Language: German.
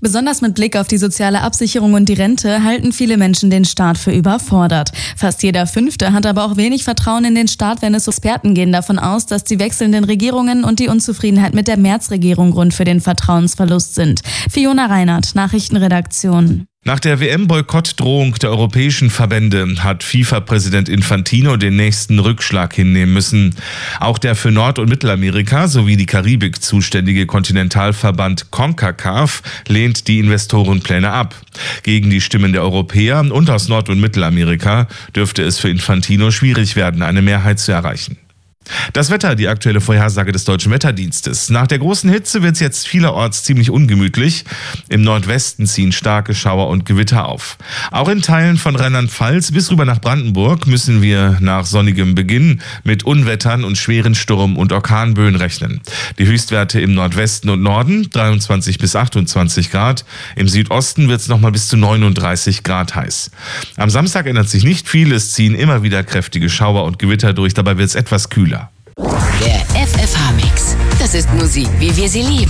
Besonders mit Blick auf die soziale Absicherung und die Rente halten viele Menschen den Staat für überfordert. Fast jeder Fünfte hat aber auch wenig Vertrauen in den Staat, wenn es Experten gehen davon aus, dass die wechselnden Regierungen und die Unzufriedenheit mit der Merz-Regierung Grund für den Vertrauensverlust sind. Fiona Reinhardt, Nachrichtenredaktion. Nach der WM-Boykottdrohung der europäischen Verbände hat FIFA-Präsident Infantino den nächsten Rückschlag hinnehmen müssen. Auch der für Nord- und Mittelamerika sowie die Karibik zuständige Kontinentalverband CONCACAF lehnt die Investorenpläne ab. Gegen die Stimmen der Europäer und aus Nord- und Mittelamerika dürfte es für Infantino schwierig werden, eine Mehrheit zu erreichen. Das Wetter, die aktuelle Vorhersage des Deutschen Wetterdienstes. Nach der großen Hitze wird es jetzt vielerorts ziemlich ungemütlich. Im Nordwesten ziehen starke Schauer und Gewitter auf. Auch in Teilen von Rheinland-Pfalz bis rüber nach Brandenburg müssen wir nach sonnigem Beginn mit Unwettern und schweren Sturm- und Orkanböen rechnen. Die Höchstwerte im Nordwesten und Norden 23 bis 28 Grad. Im Südosten wird es nochmal bis zu 39 Grad heiß. Am Samstag ändert sich nicht viel. Es ziehen immer wieder kräftige Schauer und Gewitter durch. Dabei wird es etwas kühler. Der FFH-Mix. Das ist Musik, wie wir sie lieben.